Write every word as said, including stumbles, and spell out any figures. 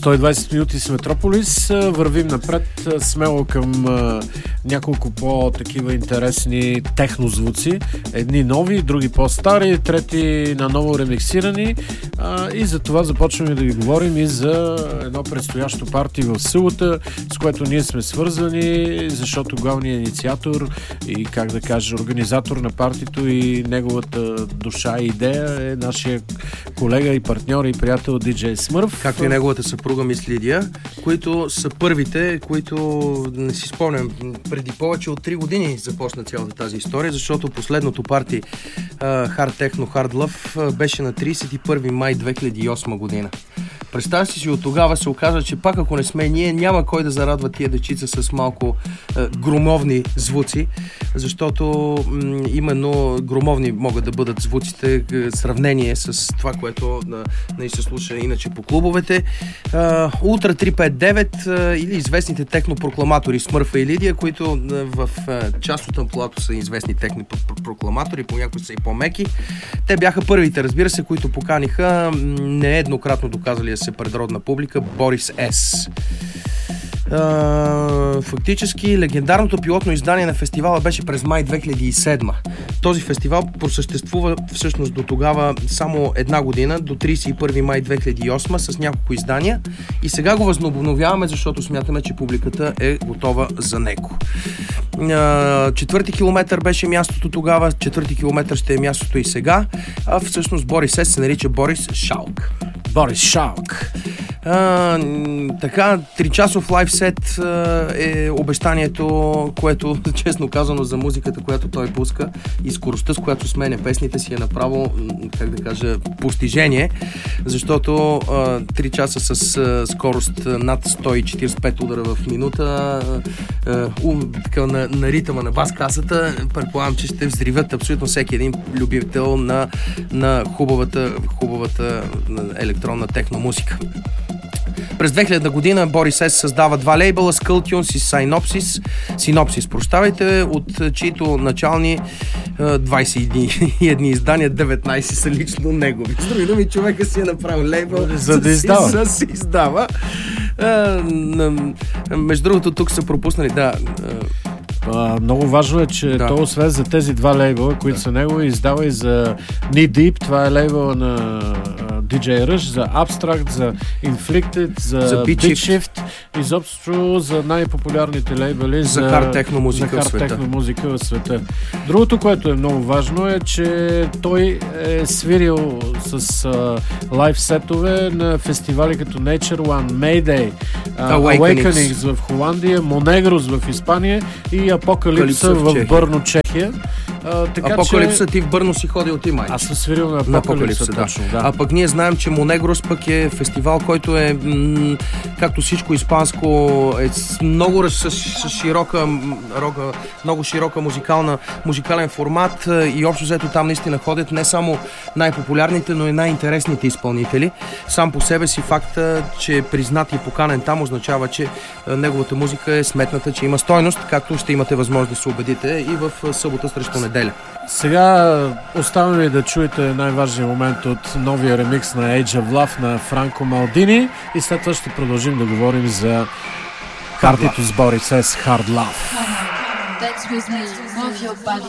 сто и двайсет минути с Метрополис. Вървим напред смело към а, няколко по-такива интересни технозвуци. Едни нови, други по-стари, трети наново ремиксирани. А, и за това започваме да ви говорим и за едно предстоящо парти в събота, с което ние сме свързани, защото главният инициатор и, как да кажа, организатор на партито и неговата душа и идея е нашия колега и партньор и приятел диджей Смърф. Както и неговата съпруга мис Лидия, които са първите, които, не си спомням, преди повече от три години започна цялата тази история, защото последното парти uh, Hard Techno Hard Love беше на трийсет и първи май две хиляди и осма година. Представя си, от тогава се оказа, че пак ако не сме ние, няма кой да зарадва тия дечица с малко е, громовни звуци, защото м, именно громовни могат да бъдат звуците в сравнение с това, което на, на се слуша иначе по клубовете. Ултра триста петдесет и девет е, или известните технопрокламатори Смърфа и Лидия, които е, в е, част от амплуато са известни технопрокламатори, понякога са и по-меки. Те бяха първите, разбира се, които поканиха нееднократно доказали се пред родна публика Борис С. Uh, фактически легендарното пилотно издание на фестивала беше през май две хиляди и седма. Този фестивал просъществува всъщност до тогава само една година, до трийсет и първи май две хиляди и осма с няколко издания и сега го възобновяваме, защото смятаме, че публиката е готова за него. Uh, четвърти километър беше мястото тогава, четвърти километър ще е мястото и сега, а всъщност Борис С се нарича Борис Шалк. Борис Шалк. А, така, тричасов лайв сет е обещанието, което, честно казано, за музиката, която той пуска и скоростта, с която сменя песните си, е направо, как да кажа, постижение, защото а, три часа с а, скорост над сто и четирийсет и пет удара в минута, а, а, у, така, на, на ритъма на бас-касата, предполагам, че ще взривят абсолютно всеки един любител на, на хубавата, хубавата електронна техномузика. През две хилядна година Борис С създава два лейбъла, Skull Tunes и Synopsis, Synopsis, прощавайте, от чието начални двайсет и едно издания, деветнайсет са лично негови. С други думи, човека си е направил лейбъл, за да издава. Си издава. А, между другото, тук са пропуснали, да... Uh, много важно е, че да. То освен за тези два лейбъла, които да. са негови, издава и за Knee Deep, това е лейбъла на uh, ди джей Rush, за Abstract, за Inflicted, за, за Beat Shift, изобщо за най-популярните лейбъли за, за хард техно музика, музика в света. Другото, което е много важно, е, че той е свирил с uh, лайв сетове на фестивали като Nature One, Mayday, uh, Awakenings. Awakenings в Холандия, Monegros в Испания и Апокалипса в, в Бърно, Чехия. А, така, Апокалипса че... ти в Бърно си ходил ти, май. Аз съм свирил на Апокалипса, на Апокалипса точно, да. да. А пък ние знаем, че Монегрос пък е фестивал, който е м- както всичко испанско, е с много с, с широка, рока, много широка музикална, музикален формат и общо взето там наистина ходят не само най-популярните, но и най-интересните изпълнители. Сам по себе си факта, че е признат и поканен там, означава, че неговата музика е сметната, че има стойност, както ще имате възможност да се убедите и в събота срещу неделя. Сега оставаме ви да чуете най-важният момент от новия ремикс на Age of Love на Франко Малдини и след това ще продължим да говорим за партито с Борис С Hard Love.